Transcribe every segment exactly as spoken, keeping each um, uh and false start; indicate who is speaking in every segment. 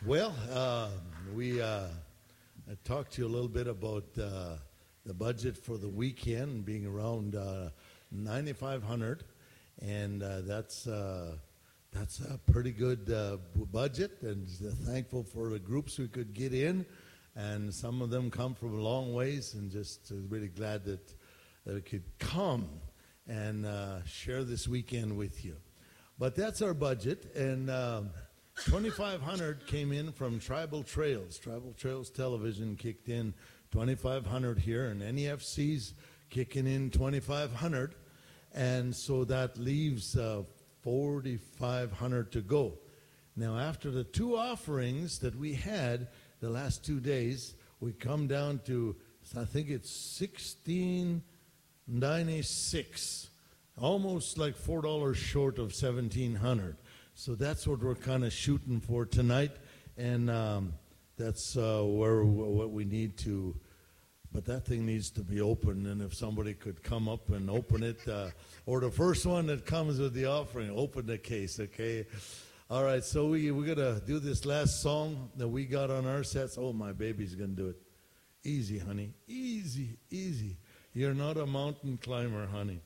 Speaker 1: Well, uh, we uh, I talked to you a little bit about uh, the budget for the weekend being around uh, ninety-five hundred, and uh, that's uh, that's a pretty good uh, b- budget. And uh, thankful for the groups we could get in, and some of them come from a long ways, and just uh, really glad that that we could come and uh, share this weekend with you. But that's our budget, and um, twenty-five hundred came in from Tribal Trails. Tribal Trails Television kicked in twenty-five hundred here, and N E F C's kicking in twenty-five hundred, and so that leaves uh, forty-five hundred to go. Now, after the two offerings that we had the last two days, we come down to, I think it's sixteen ninety-six, almost like four dollars short of seventeen hundred. So that's what we're kind of shooting for tonight, and um, that's uh, where what we need to. But that thing needs to be open, and if somebody could come up and open it, uh, or the first one that comes with the offering, open the case, okay? All right, so we, we're going to do this last song that we got on our sets. Oh, my baby's going to do it. Easy, honey. Easy, easy. You're not a mountain climber, honey.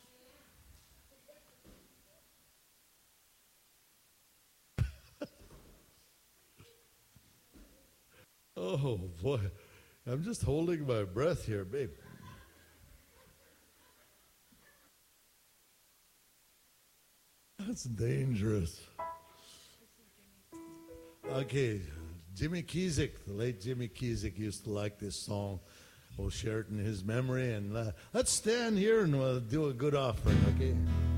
Speaker 1: Oh, boy. I'm just holding my breath here, babe. That's dangerous. Okay, Jimmy Kizik, the late Jimmy Kizik used to like this song. We'll share it in his memory, and uh, let's stand here and uh, do a good offering, okay?